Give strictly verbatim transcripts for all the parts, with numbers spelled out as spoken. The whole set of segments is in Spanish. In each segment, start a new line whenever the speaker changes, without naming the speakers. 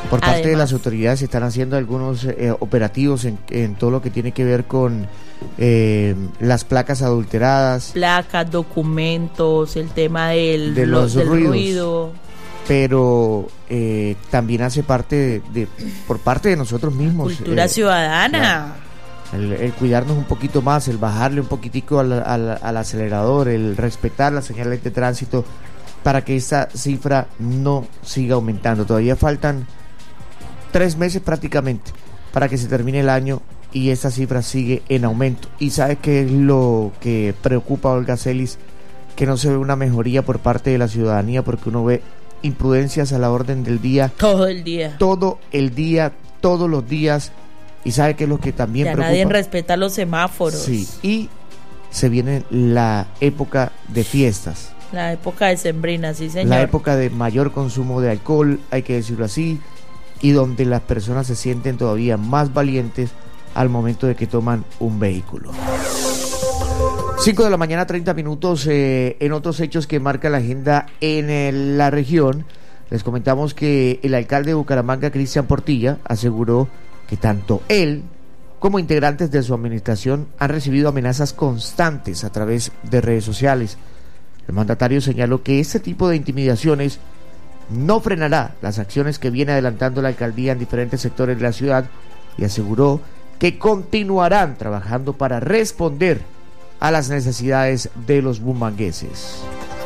Por parte
Además,
de las autoridades se están haciendo algunos eh, operativos en, en todo lo que tiene que ver con eh, las placas adulteradas.
Placas, documentos, el tema del,
de los
lo, del
ruidos,
ruido.
Pero eh, también hace parte de, de, por parte de nosotros mismos.
Cultura
eh,
ciudadana.
El, el cuidarnos un poquito más, el bajarle un poquitico al, al, al acelerador, el respetar las señales de tránsito para que esta cifra no siga aumentando. Todavía faltan tres meses prácticamente para que se termine el año y esta cifra sigue en aumento. ¿Y sabe qué es lo que preocupa a Olga Celis? Que no se ve una mejoría por parte de la ciudadanía, porque uno ve imprudencias a la orden del día.
Todo el día.
Todo el día, todos los días. ¿Y sabe qué es lo que también
ya
preocupa?
Nadie respeta los semáforos.
Sí, y se viene la época de fiestas.
La época decembrina, sí señor.
La época de mayor consumo de alcohol, hay que decirlo así, y donde las personas se sienten todavía más valientes al momento de que toman un vehículo. cinco de la mañana, treinta minutos. Eh, en otros hechos que marcan la agenda en el, la región, les comentamos que el alcalde de Bucaramanga, Cristian Portilla, aseguró que tanto él como integrantes de su administración han recibido amenazas constantes a través de redes sociales. El mandatario señaló que este tipo de intimidaciones no frenará las acciones que viene adelantando la alcaldía en diferentes sectores de la ciudad y aseguró que continuarán trabajando para responder a las necesidades de los bumangueses.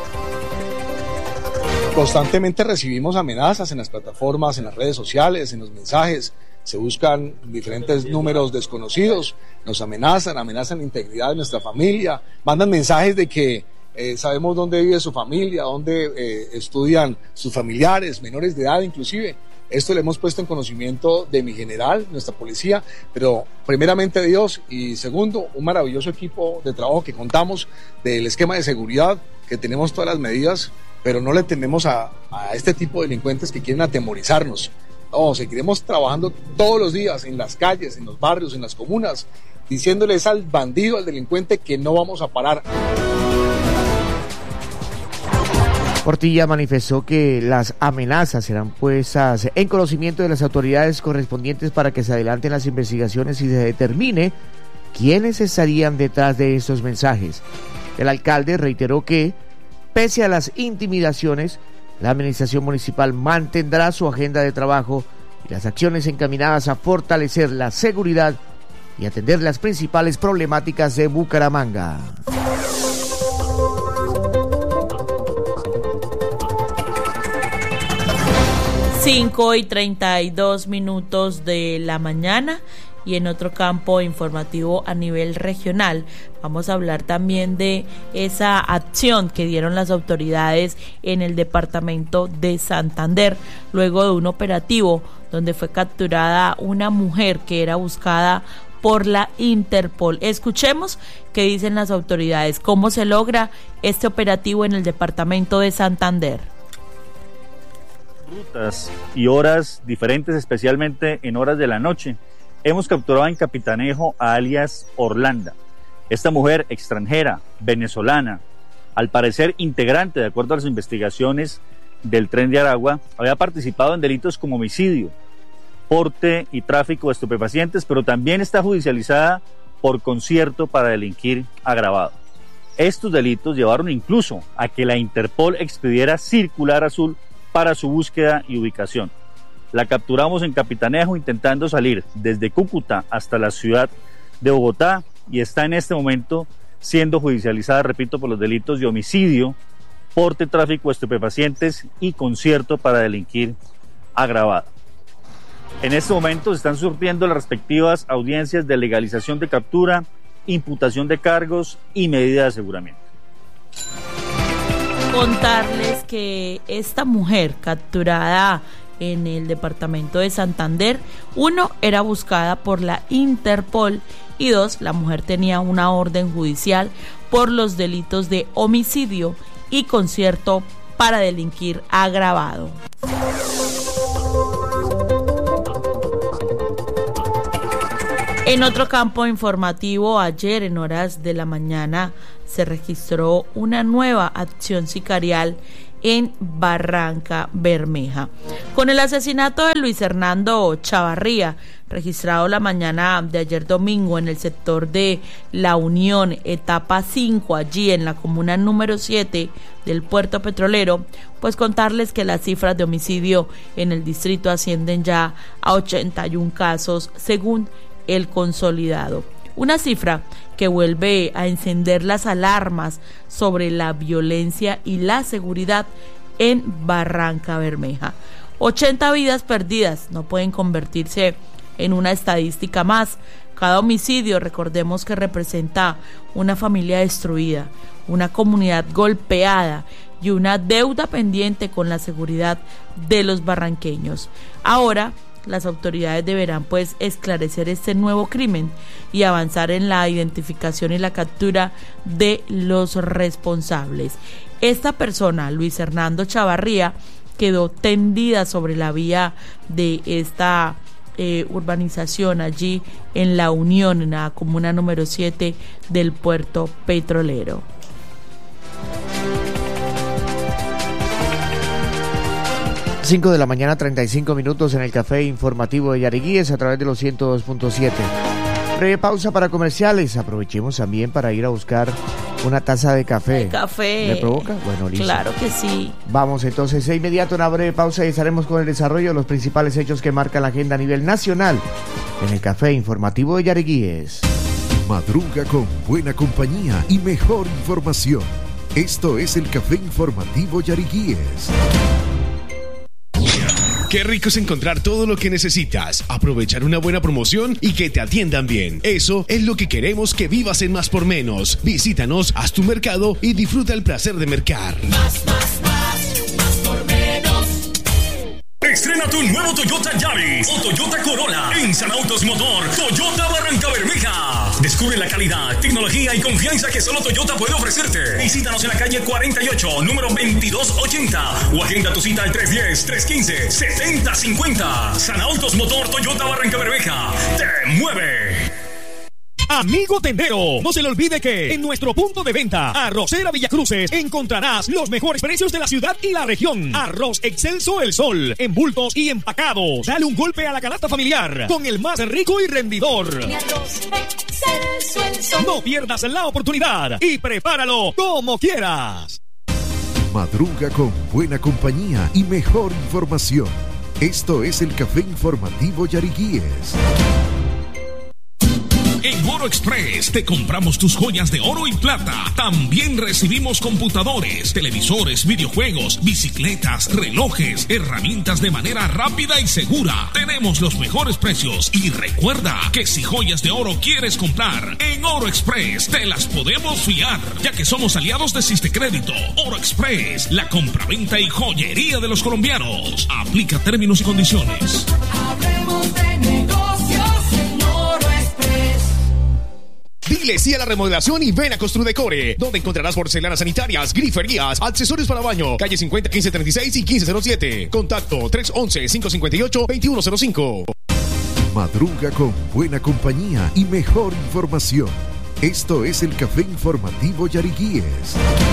Constantemente recibimos amenazas en las plataformas, en las redes sociales, en los mensajes. Se buscan diferentes números desconocidos, nos amenazan, amenazan la integridad de nuestra familia, mandan mensajes de que eh, sabemos dónde vive su familia, dónde eh, estudian sus familiares, menores de edad inclusive. Esto lo hemos puesto en conocimiento de mi general, nuestra policía, pero primeramente Dios y segundo, un maravilloso equipo de trabajo que contamos del esquema de seguridad, que tenemos todas las medidas, pero no le tememos a, a este tipo de delincuentes que quieren atemorizarnos. No, seguiremos trabajando todos los días en las calles, en los barrios, en las comunas, diciéndoles al bandido, al delincuente que no vamos a parar.
Portilla manifestó que las amenazas serán puestas en conocimiento de las autoridades correspondientes para que se adelanten las investigaciones y se determine quiénes estarían detrás de estos mensajes. El alcalde reiteró que, pese a las intimidaciones, la administración municipal mantendrá su agenda de trabajo y las acciones encaminadas a fortalecer la seguridad y atender las principales problemáticas de Bucaramanga.
cinco y treinta y dos minutos de la mañana. Y en otro campo informativo a nivel regional, vamos a hablar también de esa acción que dieron las autoridades en el departamento de Santander, luego de un operativo donde fue capturada una mujer que era buscada por la Interpol. Escuchemos qué dicen las autoridades, cómo se logra este operativo en el departamento de Santander.
Rutas y horas diferentes, especialmente en horas de la noche. Hemos capturado en Capitanejo a alias Orlando. Esta mujer extranjera, venezolana, al parecer integrante, de acuerdo a las investigaciones del Tren de Aragua, había participado en delitos como homicidio, porte y tráfico de estupefacientes, pero también está judicializada por concierto para delinquir agravado. Estos delitos llevaron incluso a que la Interpol expidiera circular azul para su búsqueda y ubicación. La capturamos en Capitanejo intentando salir desde Cúcuta hasta la ciudad de Bogotá y está en este momento siendo judicializada, repito, por los delitos de homicidio, porte, tráfico de estupefacientes y concierto para delinquir agravado. En este momento se están surtiendo las respectivas audiencias de legalización de captura, imputación de cargos y medida de aseguramiento.
Contarles que esta mujer capturada en el departamento de Santander, uno, era buscada por la Interpol y dos, la mujer tenía una orden judicial por los delitos de homicidio y concierto para delinquir agravado. En otro campo informativo, ayer en horas de la mañana se registró una nueva acción sicarial en Barranca Bermeja. Con el asesinato de Luis Hernando Chavarría, registrado la mañana de ayer domingo en el sector de La Unión, etapa cinco, allí en la comuna número siete del puerto petrolero, pues contarles que las cifras de homicidio en el distrito ascienden ya a ochenta y un casos según el consolidado. Una cifra que vuelve a encender las alarmas sobre la violencia y la seguridad en Barranca Bermeja. ochenta vidas perdidas no pueden convertirse en una estadística más. Cada homicidio, recordemos que representa una familia destruida, una comunidad golpeada y una deuda pendiente con la seguridad de los barranqueños. Ahora, las autoridades deberán pues esclarecer este nuevo crimen y avanzar en la identificación y la captura de los responsables. Esta persona, Luis Hernando Chavarría, quedó tendida sobre la vía de esta eh, urbanización allí en La Unión, en la comuna número siete del puerto petrolero.
cinco de la mañana, treinta y cinco minutos en el café informativo de Yariguíes a través de los ciento dos punto siete. Breve pausa para comerciales. Aprovechemos también para ir a buscar una taza de café.
El café.
¿Le provoca? Bueno, listo.
Claro que sí.
Vamos entonces de inmediato a una breve pausa y estaremos con el desarrollo de los principales hechos que marcan la agenda a nivel nacional en el café informativo de Yariguíes.
Madruga con buena compañía y mejor información. Esto es el café informativo Yariguíes.
Qué rico es encontrar todo lo que necesitas, aprovechar una buena promoción y que te atiendan bien. Eso es lo que queremos que vivas en Más por Menos. Visítanos, haz tu mercado y disfruta el placer de mercar.
Más, más, más, más por menos.
Estrena tu nuevo Toyota Yaris o Toyota Corolla en San Autos Motor Toyota Barranca Bermeja. Descubre la calidad, tecnología y confianza que solo Toyota puede ofrecerte. Visítanos en la calle cuarenta y ocho, número veintidós ochenta o agenda tu cita al tres uno cero, tres uno cinco, siete cero cinco cero. San Autos Motor Toyota Barranca Bermeja. ¡Te mueve!
Amigo tendero, no se le olvide que en nuestro punto de venta, Arrocera Villacruces, encontrarás los mejores precios de la ciudad y la región. Arroz Excelso El Sol, en bultos y empacados. Dale un golpe a la canasta familiar con el más rico y rendidor.
Arroz Excelso El Sol.
No pierdas la oportunidad y prepáralo como quieras.
Madruga con buena compañía y mejor información. Esto es el café informativo Yariguíes.
En Oro Express te compramos tus joyas de oro y plata. También recibimos computadores, televisores, videojuegos, bicicletas, relojes, herramientas de manera rápida y segura. Tenemos los mejores precios y recuerda que si joyas de oro quieres comprar, en Oro Express te las podemos fiar, ya que somos aliados de Sistecrédito. Oro Express, la compraventa y joyería de los colombianos. Aplica términos y condiciones.
Hablemos de negocios en Oro Express.
Dile sí a la remodelación y ven a Construdecore, donde encontrarás porcelanas sanitarias, griferías, accesorios para baño. Calle cincuenta, quince treinta y seis y quince cero siete. Contacto tres once, cinco cincuenta y ocho, veintiuno cero cinco.
Madruga con buena compañía y mejor información. Esto es el café informativo Yariguíes.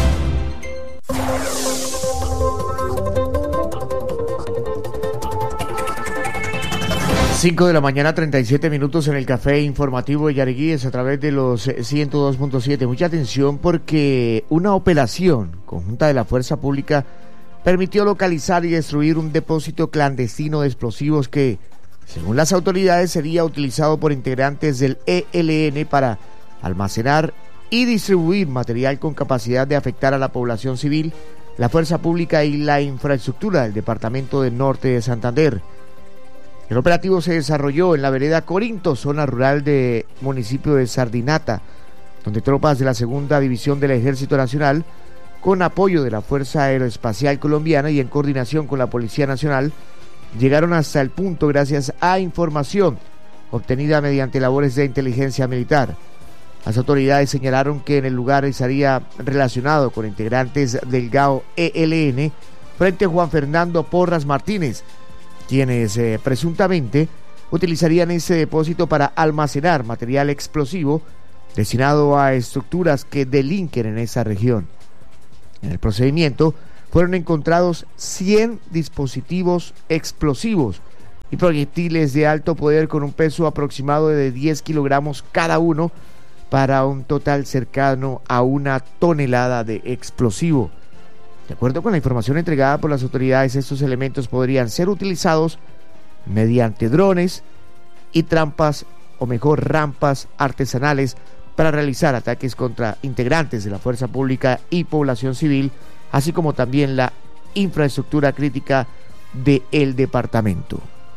cinco de la mañana, treinta y siete minutos en el café informativo de Yariguíes a través de los ciento dos punto siete. Mucha atención porque una operación conjunta de la Fuerza Pública permitió localizar y destruir un depósito clandestino de explosivos que, según las autoridades, sería utilizado por integrantes del E L N para almacenar y distribuir material con capacidad de afectar a la población civil, la Fuerza Pública y la infraestructura del Departamento del Norte de Santander. El operativo se desarrolló en la vereda Corinto, zona rural del municipio de Sardinata, donde tropas de la segunda división del Ejército Nacional, con apoyo de la Fuerza Aeroespacial Colombiana y en coordinación con la Policía Nacional, llegaron hasta el punto gracias a información obtenida mediante labores de inteligencia militar. Las autoridades señalaron que en el lugar estaría relacionado con integrantes del G A O E L N frente a Juan Fernando Porras Martínez, quienes eh, presuntamente utilizarían ese depósito para almacenar material explosivo destinado a estructuras que delinquen en esa región. En el procedimiento fueron encontrados cien dispositivos explosivos y proyectiles de alto poder con un peso aproximado de diez kilogramos cada uno, para un total cercano a una tonelada de explosivo. De acuerdo con la información entregada por las autoridades, estos elementos podrían ser utilizados mediante drones y trampas, o mejor rampas artesanales, para realizar ataques contra integrantes de la fuerza pública y población civil, así como también la infraestructura crítica del departamento.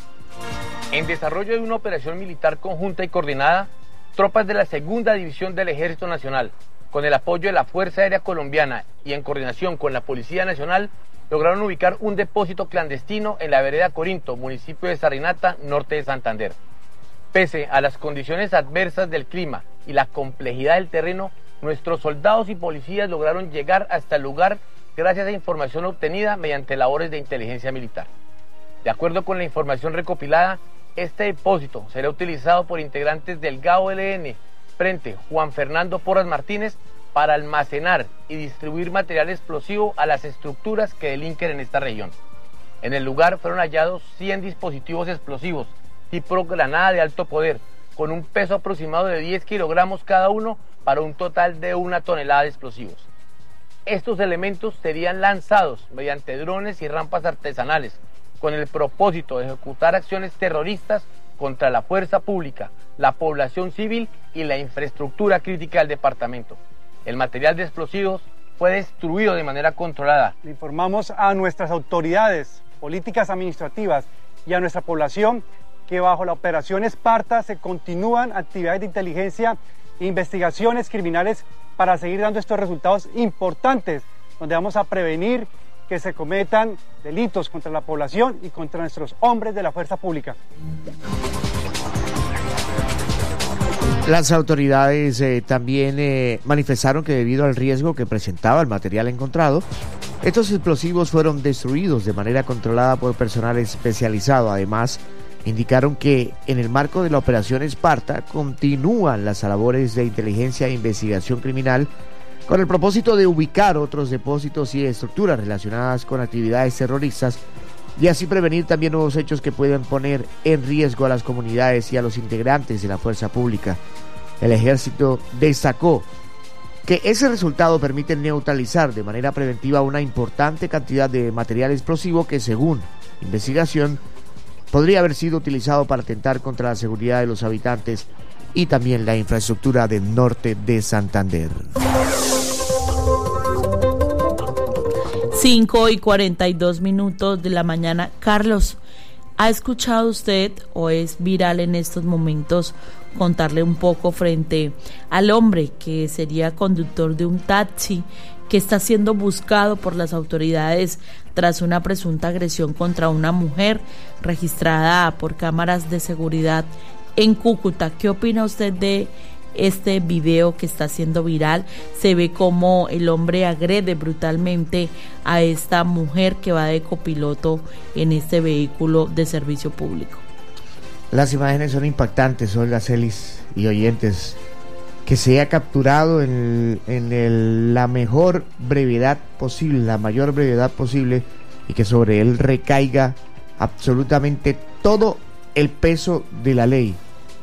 En desarrollo de una operación militar conjunta y coordinada, tropas de la Segunda División del Ejército Nacional, con el apoyo de la Fuerza Aérea Colombiana y en coordinación con la Policía Nacional, lograron ubicar un depósito clandestino en la vereda Corinto, municipio de Sarinata, norte de Santander. Pese a las condiciones adversas del clima y la complejidad del terreno, nuestros soldados y policías lograron llegar hasta el lugar gracias a información obtenida mediante labores de inteligencia militar. De acuerdo con la información recopilada, este depósito será utilizado por integrantes del G A O L N, Frente Juan Fernando Porras Martínez, para almacenar y distribuir material explosivo a las estructuras que delinquen en esta región. En el lugar fueron hallados cien dispositivos explosivos tipo granada de alto poder, con un peso aproximado de diez kilogramos cada uno, para un total de una tonelada de explosivos. Estos elementos serían lanzados mediante drones y rampas artesanales, con el propósito de ejecutar acciones terroristas contra la fuerza pública, la población civil y la infraestructura crítica del departamento. El material de explosivos fue destruido de manera controlada.
Le informamos a nuestras autoridades políticas administrativas y a nuestra población que bajo la operación Esparta se continúan actividades de inteligencia e investigaciones criminales para seguir dando estos resultados importantes, donde vamos a prevenir que se cometan delitos contra la población y contra nuestros hombres de la fuerza pública.
Las autoridades eh, también eh, manifestaron que debido al riesgo que presentaba el material encontrado, estos explosivos fueron destruidos de manera controlada por personal especializado. Además, indicaron que en el marco de la operación Esparta continúan las labores de inteligencia e investigación criminal con el propósito de ubicar otros depósitos y estructuras relacionadas con actividades terroristas y así prevenir también nuevos hechos que puedan poner en riesgo a las comunidades y a los integrantes de la fuerza pública. El ejército destacó que ese resultado permite neutralizar de manera preventiva una importante cantidad de material explosivo que, según investigación, podría haber sido utilizado para atentar contra la seguridad de los habitantes y también la infraestructura del norte de Santander.
cinco y cuarenta y dos minutos de la mañana. Carlos, ¿ha escuchado usted o es viral en estos momentos contarle un poco frente al hombre que sería conductor de un taxi que está siendo buscado por las autoridades tras una presunta agresión contra una mujer registrada por cámaras de seguridad en Cúcuta? ¿Qué opina usted de este video que está siendo viral? Se ve como el hombre agrede brutalmente a esta mujer que va de copiloto en este vehículo de servicio público.
Las imágenes son impactantes, Olga, Celis y oyentes. Que sea capturado en, en el, la mejor brevedad posible, la mayor brevedad posible, y que sobre él recaiga absolutamente todo el peso de la ley.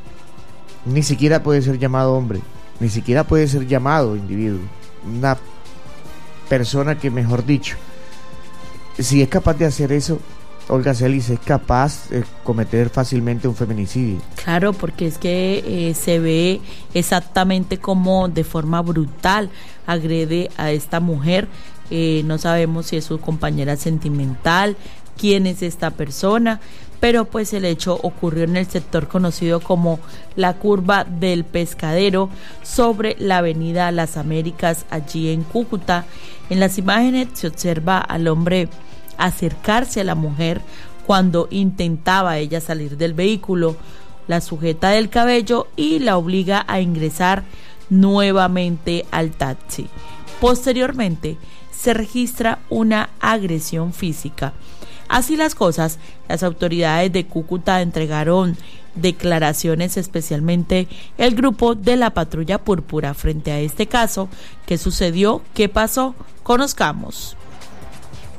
Ni siquiera puede ser llamado hombre, ni siquiera puede ser llamado individuo. Una persona que, mejor dicho, si es capaz de hacer eso, Olga Celis, es capaz de cometer fácilmente un feminicidio.
Claro, porque es que eh, se ve exactamente como de forma brutal agrede a esta mujer. Eh, no sabemos si es su compañera sentimental, quién es esta persona, pero pues el hecho ocurrió en el sector conocido como la curva del Pescadero, sobre la avenida Las Américas, allí en Cúcuta. En las imágenes se observa al hombre acercarse a la mujer cuando intentaba ella salir del vehículo, la sujeta del cabello y la obliga a ingresar nuevamente al taxi. Posteriormente se registra una agresión física. Así las cosas, las autoridades de Cúcuta entregaron declaraciones, especialmente el grupo de la Patrulla Púrpura, frente a este caso. ¿Qué sucedió? ¿Qué pasó? Conozcamos.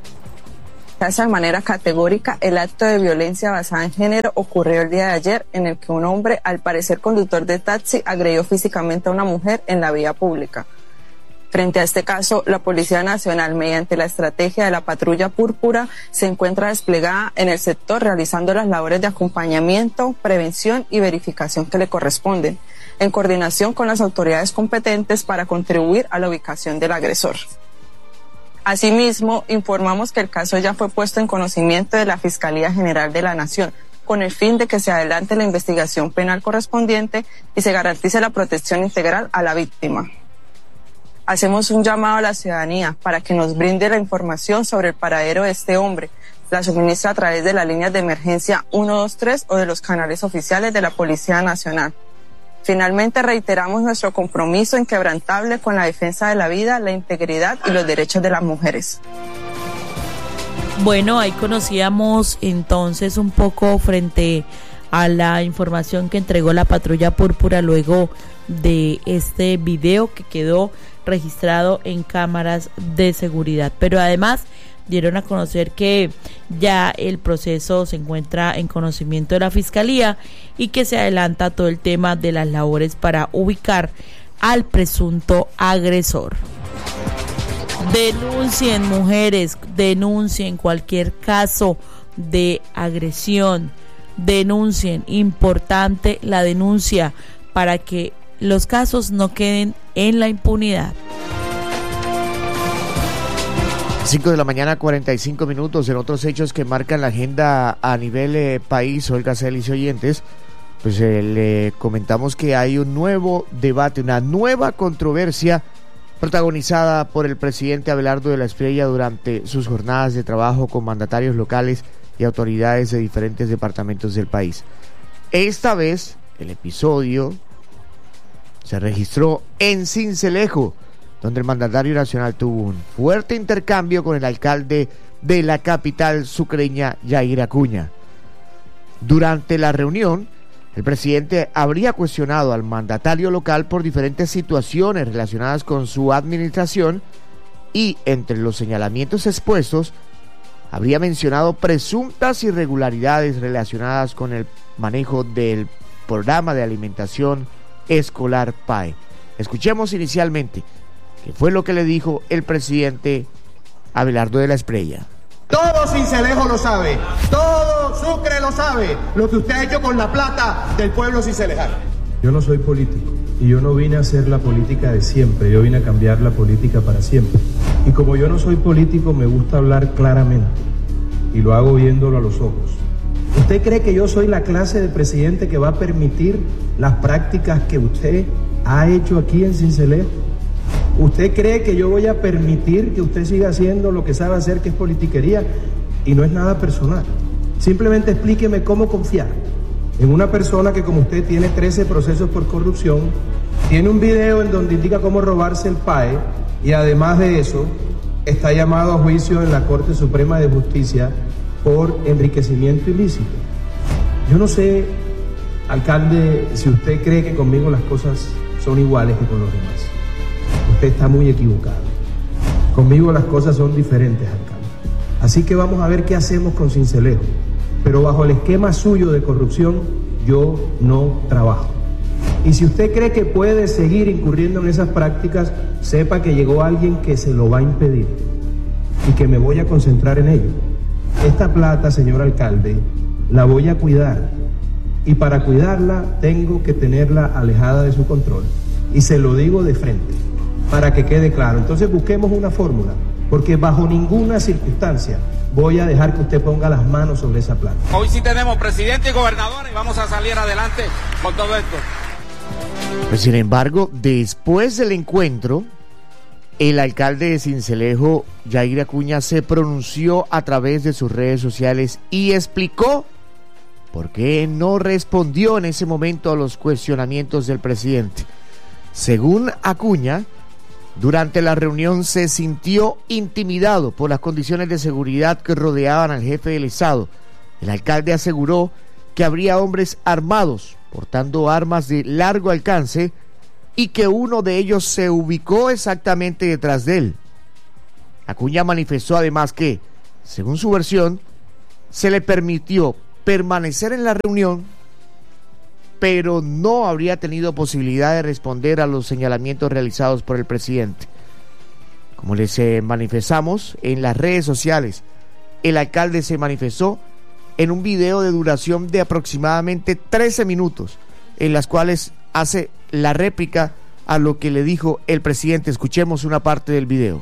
rechaza de manera categórica el acto de violencia basada en género ocurrido el día de ayer, en el que un hombre, al parecer conductor de taxi, agredió físicamente a una mujer en la vía pública. Frente a este caso, la Policía Nacional, mediante la estrategia de la Patrulla Púrpura, se encuentra desplegada en el sector realizando las labores de acompañamiento, prevención y verificación que le corresponden, en coordinación con las autoridades competentes para contribuir a la ubicación del agresor. Asimismo, informamos que el caso ya fue puesto en conocimiento de la Fiscalía General de la Nación, con el fin de que se adelante la investigación penal correspondiente y se garantice la protección integral a la víctima. Hacemos un llamado a la ciudadanía para que nos brinde la información sobre el paradero de este hombre. La suministra a través de las líneas de emergencia uno dos tres o de los canales oficiales de la Policía Nacional. Finalmente, reiteramos nuestro compromiso inquebrantable con la defensa de la vida, la integridad y los derechos de las mujeres.
Bueno, ahí conocíamos entonces un poco frente a la información que entregó la Patrulla Púrpura luego de este video que quedó registrado en cámaras de seguridad. Pero además dieron a conocer que ya el proceso se encuentra en conocimiento de la Fiscalía y que se adelanta todo el tema de las labores para ubicar al presunto agresor. Denuncien, mujeres, denuncien cualquier caso de agresión, denuncien, importante la denuncia para que los casos no queden en la impunidad.
cinco de la mañana, cuarenta y cinco minutos. En otros hechos que marcan la agenda a nivel eh, país, Olga Celis y oyentes, pues eh, le comentamos que hay un nuevo debate, una nueva controversia protagonizada por el presidente Abelardo de la Espriella durante sus jornadas de trabajo con mandatarios locales y autoridades de diferentes departamentos del país. Esta vez, el episodio se registró en Sincelejo, donde el mandatario nacional tuvo un fuerte intercambio con el alcalde de la capital sucreña, Yair Acuña. Durante la reunión, el presidente habría cuestionado al mandatario local por diferentes situaciones relacionadas con su administración y, entre los señalamientos expuestos, habría mencionado presuntas irregularidades relacionadas con el manejo del programa de alimentación escolar P A E. Escuchemos inicialmente qué fue lo que le dijo el presidente Abelardo de la Espriella.
Todo Sincelejo lo sabe, todo Sucre lo sabe, lo que usted ha hecho con la plata del pueblo cincelejano.
Yo no soy político y yo no vine a hacer la política de siempre, yo vine a cambiar la política para siempre. Y como yo no soy político, me gusta hablar claramente y lo hago viéndolo a los ojos. ¿Usted cree que yo soy la clase de presidente que va a permitir las prácticas que usted ha hecho aquí en Sincelejo? ¿Usted cree que yo voy a permitir que usted siga haciendo lo que sabe hacer, que es politiquería? Y no es nada personal. Simplemente explíqueme cómo confiar en una persona que, como usted, tiene trece procesos por corrupción, tiene un video en donde indica cómo robarse el P A E y además de eso está llamado a juicio en la Corte Suprema de Justicia por enriquecimiento ilícito. Yo no sé, alcalde, si usted cree que conmigo las cosas son iguales que con los demás. Usted está muy equivocado. Conmigo las cosas son diferentes, alcalde. Así que vamos a ver qué hacemos con Sincelejo. Pero bajo el esquema suyo de corrupción, yo no trabajo. Y si usted cree que puede seguir incurriendo en esas prácticas, sepa que llegó alguien que se lo va a impedir y que me voy a concentrar en ello. Esta plata, señor alcalde, la voy a cuidar. Y para cuidarla tengo que tenerla alejada de su control. Y se lo digo de frente, para que quede claro. Entonces busquemos una fórmula, porque bajo ninguna circunstancia voy a dejar que usted ponga las manos sobre esa plata.
Hoy sí tenemos presidente y gobernador y vamos a salir adelante con todo esto.
Pues, sin embargo, después del encuentro, el alcalde de Sincelejo, Yair Acuña, se pronunció a través de sus redes sociales y explicó por qué no respondió en ese momento a los cuestionamientos del presidente. Según Acuña, durante la reunión se sintió intimidado por las condiciones de seguridad que rodeaban al jefe del Estado. El alcalde aseguró que habría hombres armados, portando armas de largo alcance, y que uno de ellos se ubicó exactamente detrás de él. Acuña manifestó además que según su versión, se le permitió permanecer en la reunión, pero no habría tenido posibilidad de responder a los señalamientos realizados por el presidente. Como les eh, manifestamos en las redes sociales, el alcalde se manifestó en un video de duración de aproximadamente trece minutos, en las cuales hace la réplica a lo que le dijo el presidente. Escuchemos una parte del video.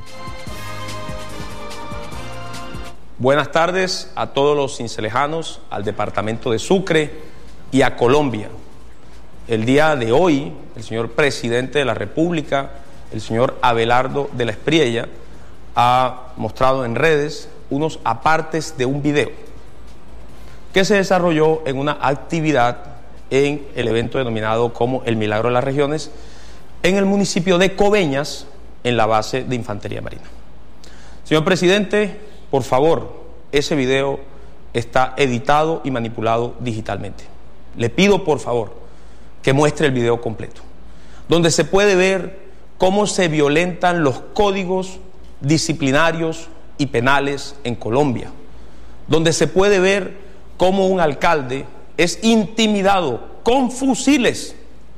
Buenas tardes a todos los cincelejanos, al departamento de Sucre y a Colombia. El día de hoy, el señor presidente de la República, el señor Abelardo de la Espriella, ha mostrado en redes unos apartes de un video que se desarrolló en una actividad en el evento denominado como el Milagro de las Regiones, en el municipio de Coveñas, en la base de Infantería Marina. Señor presidente, por favor, ese video está editado y manipulado digitalmente. Le pido, por favor, que muestre el video completo, donde se puede ver cómo se violentan los códigos disciplinarios y penales en Colombia, donde se puede ver cómo un alcalde es intimidado con fusiles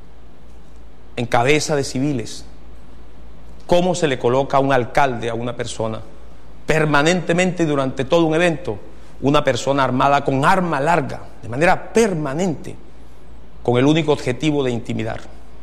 en cabeza de civiles, cómo se le coloca a un alcalde, a una persona, permanentemente durante todo un evento, una persona armada con arma larga, de manera permanente, con el único objetivo de intimidar.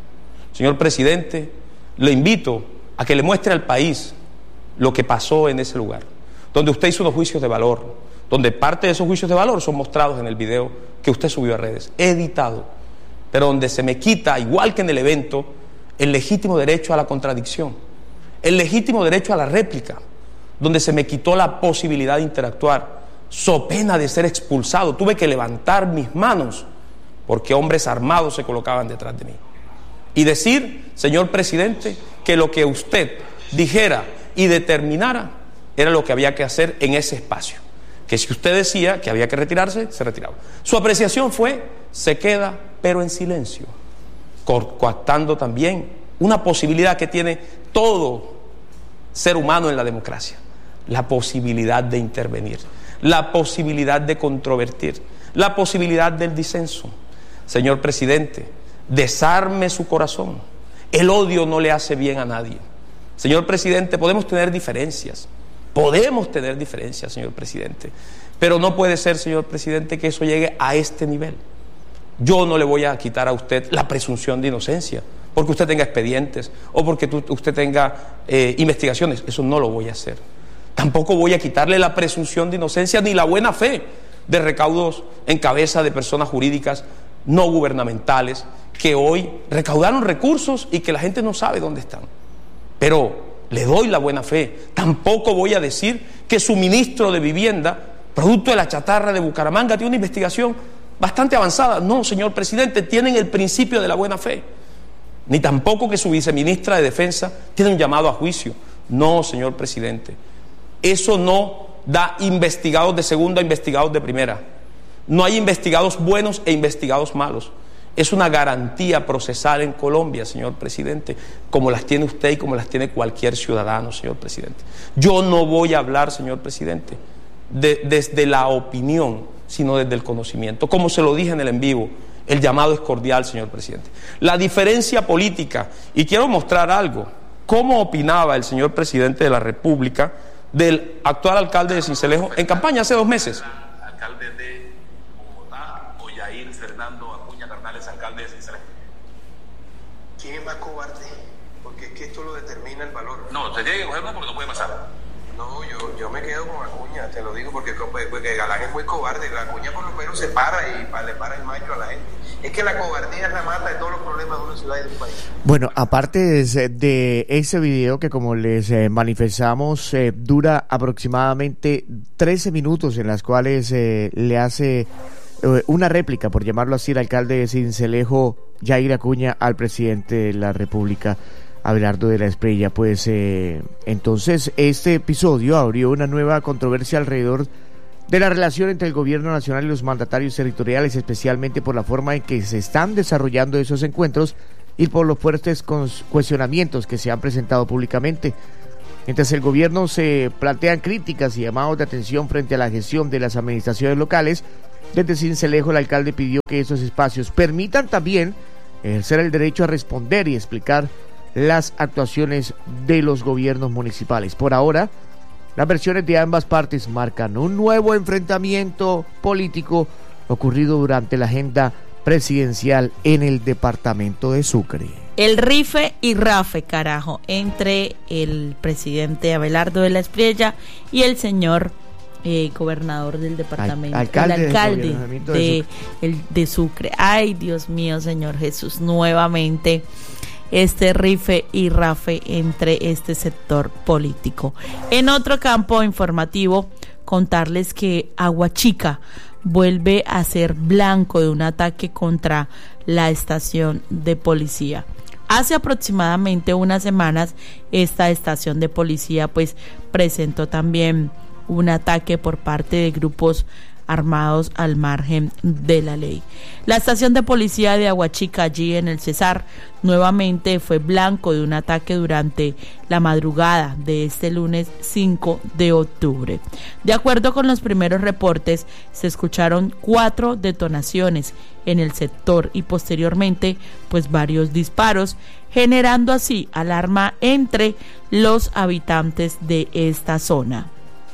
Señor presidente, le invito a que le muestre al país lo que pasó en ese lugar, donde usted hizo unos juicios de valor, donde parte de esos juicios de valor son mostrados en el video que usted subió a redes, editado, pero donde se me quita, igual que en el evento, el legítimo derecho a la contradicción, el legítimo derecho a la réplica, donde se me quitó la posibilidad de interactuar, so pena de ser expulsado. Tuve que levantar mis manos porque hombres armados se colocaban detrás de mí. Y decir, señor presidente, que lo que usted dijera y determinara era lo que había que hacer en ese espacio. Que si usted decía que había que retirarse, se retiraba. Su apreciación fue, se queda, pero en silencio, coartando también una posibilidad que tiene todo ser humano en la democracia: la posibilidad de intervenir, la posibilidad de controvertir, la posibilidad del disenso. Señor presidente, desarme su corazón. El odio no le hace bien a nadie. Señor presidente, podemos tener diferencias, podemos tener diferencias, señor presidente, pero no puede ser, señor presidente, que eso llegue a este nivel. Yo no le voy a quitar a usted la presunción de inocencia porque usted tenga expedientes o porque tú, usted tenga eh, investigaciones. Eso no lo voy a hacer. Tampoco voy a quitarle la presunción de inocencia ni la buena fe de recaudos en cabeza de personas jurídicas no gubernamentales que hoy recaudaron recursos y que la gente no sabe dónde están. Pero le doy la buena fe. Tampoco voy a decir que su ministro de Vivienda, producto de la chatarra de Bucaramanga, tiene una investigación bastante avanzada. No, señor presidente, tienen el principio de la buena fe. Ni tampoco que su viceministra de Defensa tiene un llamado a juicio. No, señor presidente. Eso no da investigados de segunda a investigados de primera. No hay investigados buenos e investigados malos. Es una garantía procesal en Colombia, señor presidente, como las tiene usted y como las tiene cualquier ciudadano, señor presidente. Yo no voy a hablar, señor presidente, de, desde la opinión, sino desde el conocimiento. Como se lo dije en el en vivo, el llamado es cordial, señor presidente. La diferencia política, y quiero mostrar algo, cómo opinaba el señor presidente de la República del actual alcalde de Sincelejo en campaña hace dos meses.
Alcalde de Bogotá, Oyair Fernando Acuña Carnales, alcalde de Sincelejo.
¿Quién es más cobarde? Porque es que esto lo determina el valor.
No, usted tiene que cogerlo porque no puede pasar.
No, yo, yo me quedo con Acuña, te lo digo porque, porque Galán es muy cobarde. Acuña por lo menos se para y le para el macho a la gente. Es que la cobardía es la mata de todos los problemas de una ciudad y de un país.
Bueno, aparte de, de ese video que, como les eh, manifestamos, eh, dura aproximadamente trece minutos, en las cuales eh, le hace eh, una réplica, por llamarlo así, el alcalde de Sincelejo, Yair Acuña, al presidente de la República, Abelardo de la Espriella. Pues eh, entonces este episodio abrió una nueva controversia alrededor de la relación entre el gobierno nacional y los mandatarios territoriales, especialmente por la forma en que se están desarrollando esos encuentros y por los fuertes cuestionamientos que se han presentado públicamente. Mientras el gobierno se plantean críticas y llamados de atención frente a la gestión de las administraciones locales, desde Sincelejo el alcalde pidió que esos espacios permitan también ejercer el derecho a responder y explicar las actuaciones de los gobiernos municipales. Por ahora, las versiones de ambas partes marcan un nuevo enfrentamiento político ocurrido durante la agenda presidencial en el departamento de Sucre.
El rife y rafe, carajo, entre el presidente Abelardo de la Espriella y el señor eh, gobernador del departamento,
Al, alcalde
el alcalde
de,
de,
de,
el, de Sucre. Ay, Dios mío, Señor Jesús, nuevamente este rife y rafe entre este sector político. En otro campo informativo, contarles que Aguachica vuelve a ser blanco de un ataque contra la estación de policía. Hace aproximadamente unas semanas, esta estación de policía pues presentó también un ataque por parte de grupos armados al margen de la ley. La estación de policía de Aguachica, allí en el Cesar, nuevamente fue blanco de un ataque durante la madrugada de este lunes cinco de octubre. De acuerdo con los primeros reportes, se escucharon cuatro detonaciones en el sector y posteriormente pues varios disparos, generando así alarma entre los habitantes de esta zona.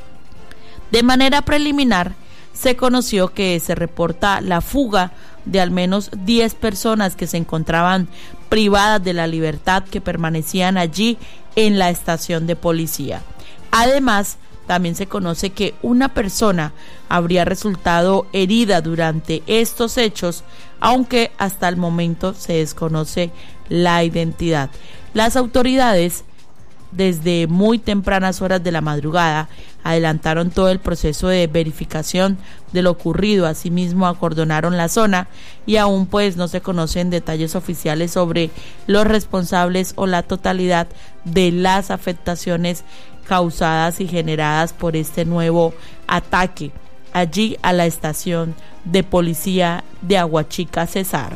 De manera preliminar, se conoció que se reporta la fuga de al menos diez personas que se encontraban privadas de la libertad, que permanecían allí en la estación de policía. Además, también se conoce que una persona habría resultado herida durante estos hechos, aunque hasta el momento se desconoce la identidad. Las autoridades, desde muy tempranas horas de la madrugada, adelantaron todo el proceso de verificación de lo ocurrido. Asimismo, acordonaron la zona y aún pues no se conocen detalles oficiales sobre los responsables o la totalidad de las afectaciones causadas y generadas por este nuevo ataque allí a la estación de policía de Aguachica, Cesar.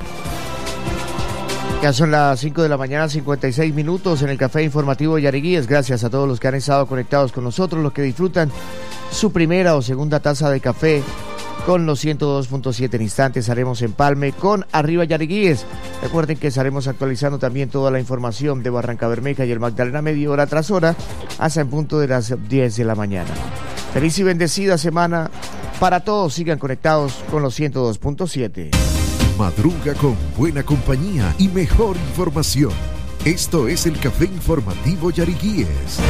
Ya son las cinco de la mañana, cincuenta y seis minutos en el Café Informativo de Yariguíes. Gracias a todos los que han estado conectados con nosotros, los que disfrutan su primera o segunda taza de café con los ciento dos punto siete. En instantes haremos empalme con Arriba Yariguíes. Recuerden que estaremos actualizando también toda la información de Barrancabermeja y el Magdalena media hora tras hora hasta en punto de las diez de la mañana. Feliz y bendecida semana para todos. Sigan conectados con los ciento dos punto siete.
Madruga con buena compañía y mejor información. Esto es el Café Informativo Yariguíes.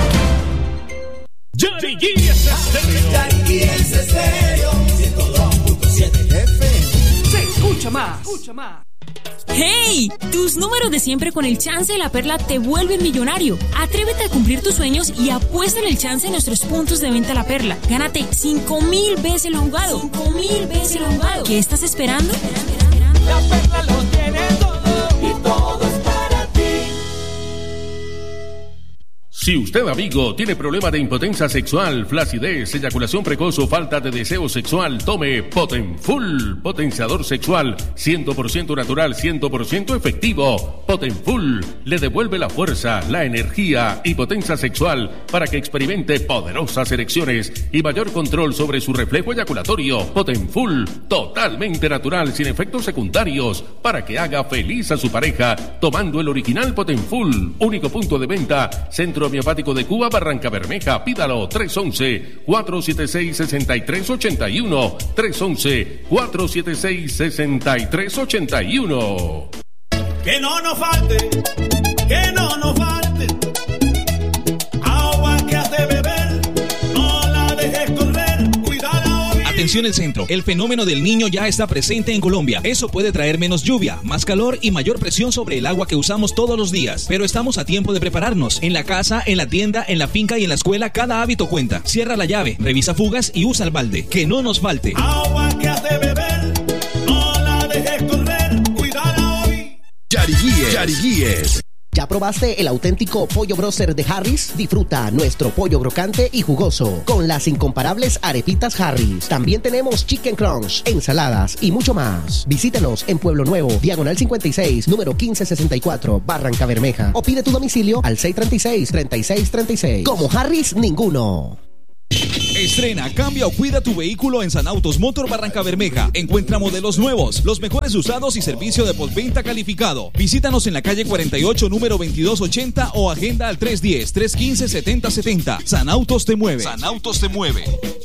Yariguíes Estéreo.
Yariguíes Estéreo. ciento dos punto siete F M.
Se escucha más. Escucha más.
¡Hey! Tus números de siempre con el Chance de la Perla te vuelven millonario. Atrévete a cumplir tus sueños y apuesta en el Chance en nuestros puntos de venta La Perla. Gánate cinco mil veces lo jugado. cinco mil veces lo jugado. ¿Qué estás esperando?
La Perla lo tiene todo y todo es para ti.
Si usted, amigo, tiene problema de impotencia sexual, flacidez, eyaculación precoz o falta de deseo sexual, tome Potenfull, potenciador sexual, cien por ciento natural, cien por ciento efectivo. Potenfull le devuelve la fuerza, la energía y potencia sexual para que experimente poderosas erecciones y mayor control sobre su reflejo eyaculatorio. Potenfull, totalmente natural, sin efectos secundarios, para que haga feliz a su pareja, tomando el original Potenfull. Único punto de venta, Centro Homeopático de Cuba, Barrancabermeja. Pídalo tres once, cuatro siete seis, seis tres ocho uno, tres once, cuatro siete seis, seis tres ocho uno.
Que no nos falte, que no nos falte agua que has de beber, no la dejes correr, cuídala hoy.
Atención el centro, el fenómeno del Niño ya está presente en Colombia. Eso puede traer menos lluvia, más calor y mayor presión sobre el agua que usamos todos los días. Pero estamos a tiempo de prepararnos. En la casa, en la tienda, en la finca y en la escuela, cada hábito cuenta. Cierra la llave, revisa fugas y usa el balde. Que no nos falte.
Agua que has de beber, no la dejes correr, cuídala hoy.
Yariguíes. Yariguíes.
¿Ya probaste el auténtico pollo broster de Harris? Disfruta nuestro pollo crocante y jugoso con las incomparables arepitas Harris. También tenemos chicken crunch, ensaladas y mucho más. Visítanos en Pueblo Nuevo, diagonal cincuenta y seis, número quince sesenta y cuatro, Barranca Bermeja, o pide tu domicilio al seis tres seis, tres seis tres seis. Como Harris, ninguno.
Estrena, cambia o cuida tu vehículo en San Autos Motor Barranca Bermeja. Encuentra modelos nuevos, los mejores usados y servicio de postventa calificado. Visítanos en la calle cuarenta y ocho, número veintidós ochenta o agenda al tres uno cero, tres uno cinco, siete cero siete cero. San Autos te mueve.
San Autos te mueve.